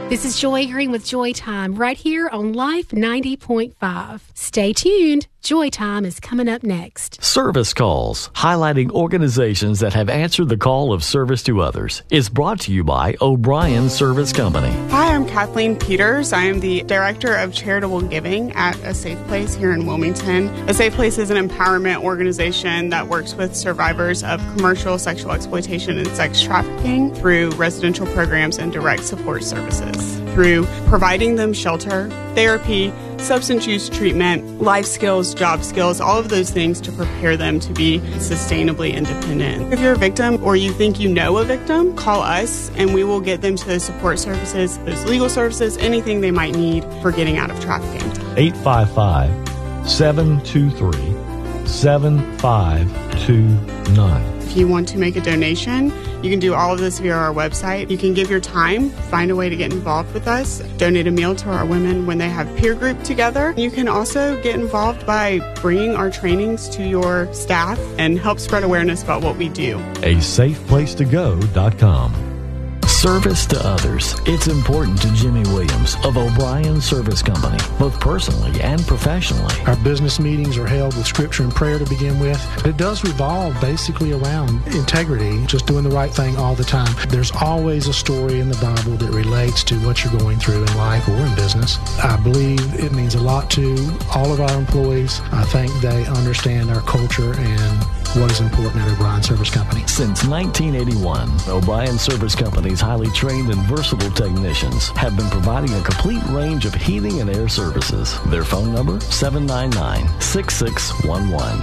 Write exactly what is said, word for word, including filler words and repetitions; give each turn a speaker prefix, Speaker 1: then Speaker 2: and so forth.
Speaker 1: This is Joy Green with Joy Time right here on Life ninety point five. Stay tuned. Joy Time is coming up next.
Speaker 2: Service Calls, highlighting organizations that have answered the call of service to others, is brought to you by O'Brien Service Company.
Speaker 3: Hi, I'm Kathleen Peters. I am the Director of Charitable Giving at A Safe Place here in Wilmington. A Safe Place is an empowerment organization that works with survivors of commercial sexual exploitation and sex trafficking through residential programs and direct support services. Through providing them shelter, therapy, substance use treatment, life skills, job skills, all of those things to prepare them to be sustainably independent. If you're a victim or you think you know a victim, call us and we will get them to those support services, those legal services, anything they might need for getting out of trafficking.
Speaker 4: eight five five, seven two three, seven five two nine.
Speaker 3: If you want to make a donation, you can do all of this via our website. You can give your time, find a way to get involved with us, donate a meal to our women when they have peer group together. You can also get involved by bringing our trainings to your staff and help spread awareness about what we do.
Speaker 4: a safe place to go dot com.
Speaker 2: Service to others. It's important to Jimmy Williams of O'Brien Service Company, both personally and professionally.
Speaker 5: Our business meetings are held with scripture and prayer to begin with. It does revolve basically around integrity, just doing the right thing all the time. There's always a story in the Bible that relates to what you're going through in life or in business. I believe it means a lot to all of our employees. I think they understand our culture and what is important at O'Brien Service Company.
Speaker 2: Since nineteen eighty-one, O'Brien Service Company's highly trained and versatile technicians have been providing a complete range of heating and air services. Their phone number, seven nine nine, six six one one.